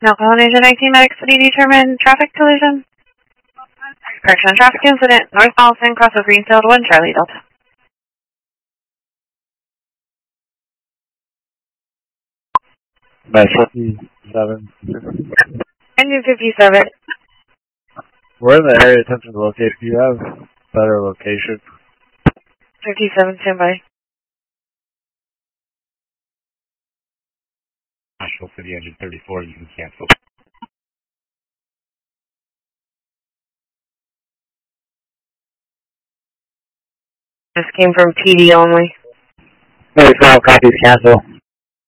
Alcohol Agent 19 Medic City determined traffic collision. Correction on traffic incident, North Allison, cross of Greenfield 1 Charlie Delta. By 57. Engine 57. We're in the area attempting to locate. Do you have better location? 57, standby. National City Engine 34, you can cancel. This came from PD only. 35 copies, cancel.